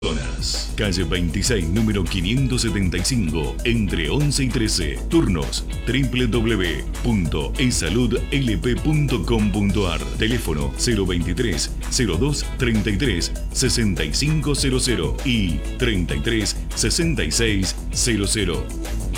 Zonas. Calle 26, número 575, entre 11 y 13. Turnos www.esaludlp.com.ar. Teléfono 023 02 33 6500 y 33 66 00.